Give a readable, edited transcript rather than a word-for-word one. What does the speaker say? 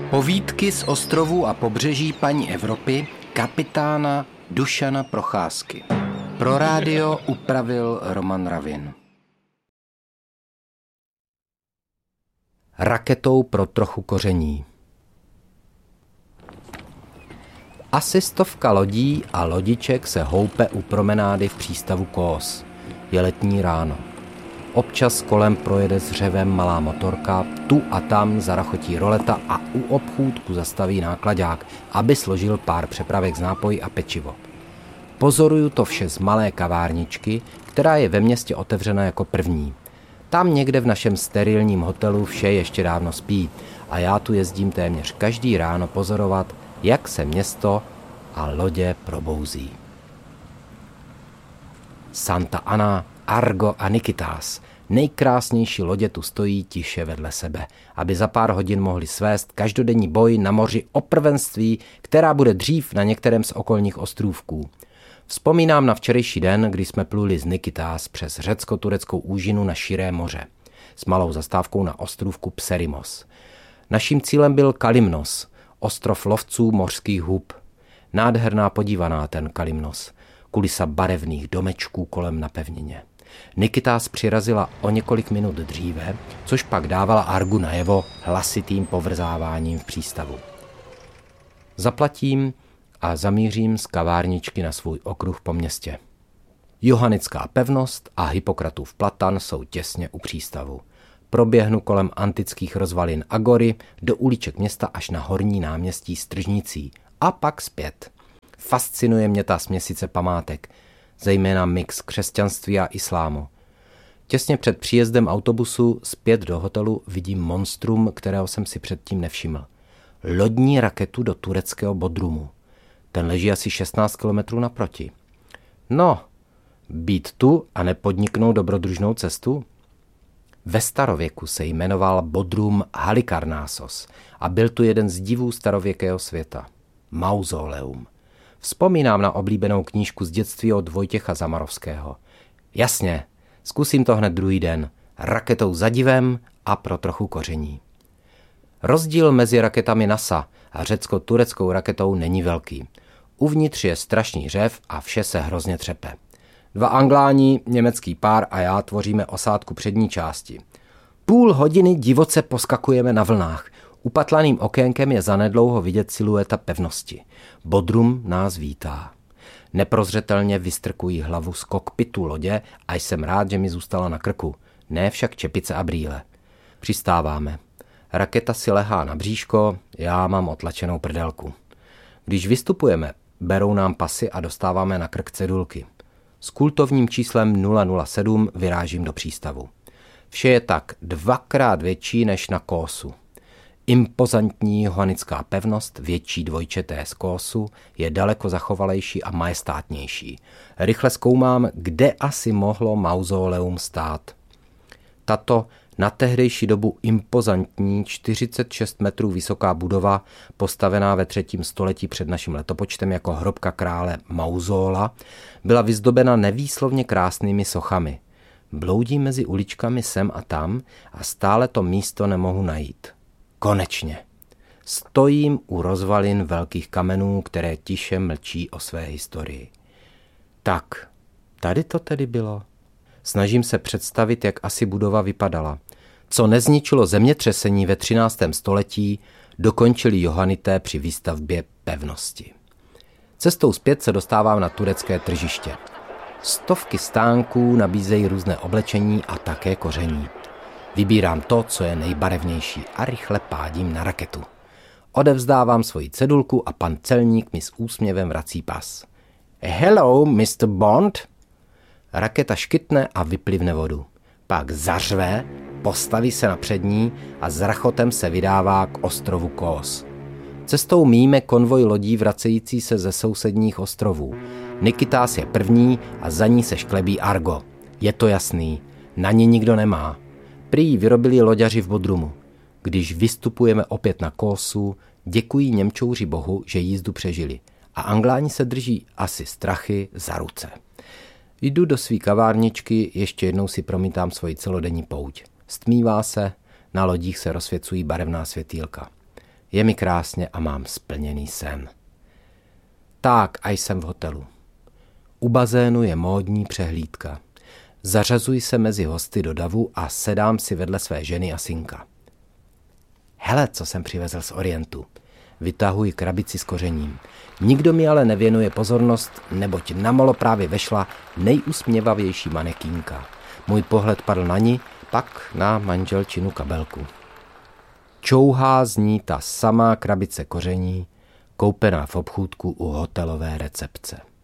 Povídky z ostrovů a pobřeží paní Evropy kapitána Dušana Procházky. Pro rádio upravil Roman Ravin. Raketou pro trochu koření. Asi 100 lodí a lodiček se houpe u promenády v přístavu Kos. Je letní ráno. Občas kolem projede s řevem malá motorka, tu a tam zarachotí roleta a u obchůdku zastaví náklaďák, aby složil pár přepravek z nápojí a pečivo. Pozoruju to vše z malé kavárničky, která je ve městě otevřena jako první. Tam někde v našem sterilním hotelu vše ještě dávno spí a já tu jezdím téměř každý ráno pozorovat, jak se město a lodě probouzí. Santa Ana, Argo a Nikitas, nejkrásnější lodě tu stojí tiše vedle sebe, aby za pár hodin mohli svést každodenní boj na moři o prvenství, která bude dřív na některém z okolních ostrůvků. Vzpomínám na včerejší den, kdy jsme pluli z Nikitas přes řecko-tureckou úžinu na širé moře, s malou zastávkou na ostrůvku Pserimos. Naším cílem byl Kalymnos, ostrov lovců mořských hub. Nádherná podívaná ten Kalymnos, kulisa barevných domečků kolem na pevnině. Nikitas přirazila o několik minut dříve, což pak dávala Argu najevo hlasitým povrzáváním v přístavu. Zaplatím a zamířím z kavárničky na svůj okruh po městě. Johannická pevnost a Hippokratův platan jsou těsně u přístavu. Proběhnu kolem antických rozvalin Agory do uliček města až na horní náměstí s tržnicí a pak zpět. Fascinuje mě ta směsice památek, zejména mix křesťanství a islámu. Těsně před příjezdem autobusu zpět do hotelu vidím monstrum, kterého jsem si předtím nevšiml. Lodní raketu do tureckého Bodrumu. Ten leží asi 16 kilometrů naproti. No, být tu a nepodniknout dobrodružnou cestu? Ve starověku se jmenoval Bodrum Halikarnassos a byl tu jeden z divů starověkého světa. Mauzoleum. Vzpomínám na oblíbenou knížku z dětství od Vojtěcha Zamarovského. Jasně, zkusím to hned druhý den. Raketou za divem a pro trochu koření. Rozdíl mezi raketami NASA a řecko-tureckou raketou není velký. Uvnitř je strašný řev a vše se hrozně třepe. 2 Angláni, německý pár a já tvoříme osádku přední části. Půl hodiny divoce poskakujeme na vlnách. Upatlaným okénkem je zanedlouho vidět silueta pevnosti. Bodrum nás vítá. Neprozřetelně vystrkují hlavu z kokpitu lodě a jsem rád, že mi zůstala na krku. Ne však čepice a brýle. Přistáváme. Raketa si lehá na bříško, já mám otlačenou prdelku. Když vystupujeme, berou nám pasy a dostáváme na krk cedulky. S kultovním číslem 007 vyrážím do přístavu. Vše je tak 2krát větší než na Kosu. Impozantní johannická pevnost, větší dvojčeté z Kosu, je daleko zachovalejší a majestátnější. Rychle zkoumám, kde asi mohlo mauzoleum stát. Tato na tehdejší dobu impozantní 46 metrů vysoká budova, postavená ve 3. století před naším letopočtem jako hrobka krále Mauzola, byla vyzdobena nevýslovně krásnými sochami. Bloudím mezi uličkami sem a tam a stále to místo nemohu najít. Konečně. Stojím u rozvalin velkých kamenů, které tiše mlčí o své historii. Tak, tady to tedy bylo. Snažím se představit, jak asi budova vypadala. Co nezničilo zemětřesení ve 13. století, dokončili Johanité při výstavbě pevnosti. Cestou zpět se dostávám na turecké tržiště. 100 stánků nabízejí různé oblečení a také koření. Vybírám to, co je nejbarevnější a rychle pádím na raketu. Odevzdávám svoji cedulku a pan celník mi s úsměvem vrací pas. Hello, Mr. Bond? Raketa škytne a vyplivne vodu. Pak zařve, postaví se na přední a s rachotem se vydává k ostrovu Kos. Cestou míjíme konvoj lodí vracející se ze sousedních ostrovů. Nikitas je první a za ní se šklebí Argo. Je to jasný, na ní nikdo nemá. Prý vyrobili loďaři v Bodrumu. Když vystupujeme opět na Kosu, děkují Němčouři Bohu, že jízdu přežili. A Angláni se drží asi strachy za ruce. Jdu do své kavárničky, ještě jednou si promítám svoji celodenní pouť. Stmívá se, na lodích se rozsvěcují barevná světýlka. Je mi krásně a mám splněný sen. Tak, a jsem v hotelu. U bazénu je módní přehlídka. Zařazuji se mezi hosty do davu a sedám si vedle své ženy a synka. Hele, co jsem přivezl z Orientu. Vytahuji krabici s kořením. Nikdo mi ale nevěnuje pozornost, neboť na molo právě vešla nejusměvavější manekínka. Můj pohled padl na ní, pak na manželčinu kabelku. Čouhá z ní ta samá krabice koření, koupená v obchůdku u hotelové recepce.